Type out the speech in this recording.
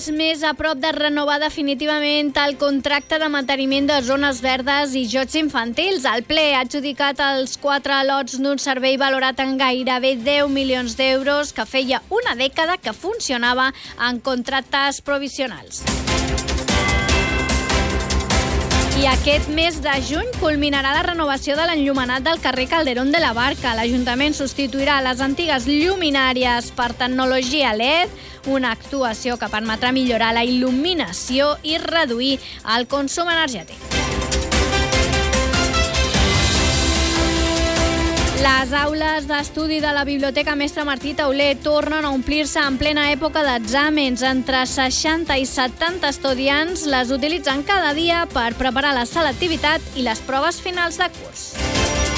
més a prop de renovar definitivament el contracte de manteniment de zones verdes i jocs infantils. El ple ha adjudicat els 4 lots d'un servei valorat en gairebé 10 milions d'euros que feia una dècada que funcionava en contractes provisionals. I aquest mes de juny culminarà la renovació de l'enllumenat del carrer Calderón de la Barca. L'Ajuntament substituirà les antigues lluminàries per tecnologia LED, una actuació que permetrà millorar la il·luminació i reduir el consum energètic. Les aules d'estudi de la Biblioteca Mestre Martí Tauler tornen a omplir-se en plena època d'exàmens. Entre 60 i 70 estudiants les utilitzen cada dia per preparar la selectivitat i les proves finals de curs.